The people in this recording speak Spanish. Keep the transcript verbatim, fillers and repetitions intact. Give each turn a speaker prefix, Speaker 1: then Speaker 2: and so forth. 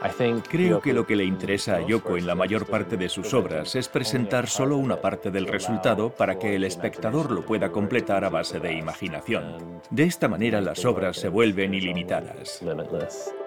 Speaker 1: Creo que lo que le interesa a Yoko en la mayor parte de sus obras es presentar solo una parte del resultado para que el espectador lo pueda completar a base de imaginación. De esta manera las obras se vuelven ilimitadas.